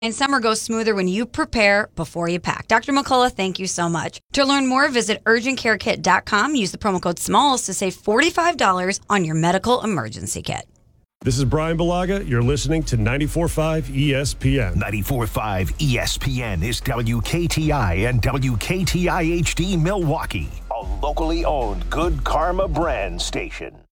And summer goes smoother when you prepare before you pack. Dr. McCullough, thank you so much. To learn more, visit urgentcarekit.com. Use the promo code SMALLS to save $45 on your medical emergency kit. This is Brian Balaga. You're listening to 94.5 ESPN. 94.5 ESPN is WKTI and WKTI HD Milwaukee, a locally owned Good Karma brand station.